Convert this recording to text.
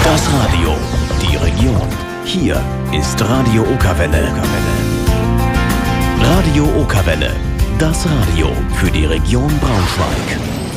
Das Radio, die Region. Hier ist Radio Okerwelle. Radio Okerwelle, das Radio für die Region Braunschweig.